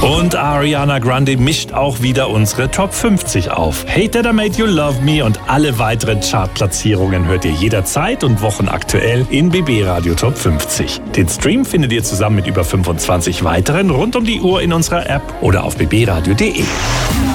Und Ariana Grande mischt auch wieder unsere Top 50 auf. Hate That I Made You Love Me und alle weiteren Chartplatzierungen hört ihr jederzeit und wochenaktuell in BB Radio Top 50. Den Stream findet ihr zusammen mit über 25 weiteren rund um die Uhr in unserer App oder auf bbradio.de.